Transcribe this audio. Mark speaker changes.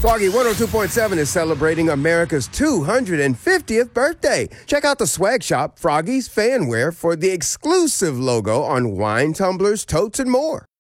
Speaker 1: Froggy 102.7 is celebrating America's 250th birthday. Check out the swag shop, Froggy's Fanwear, for the exclusive logo on wine tumblers, totes, and more.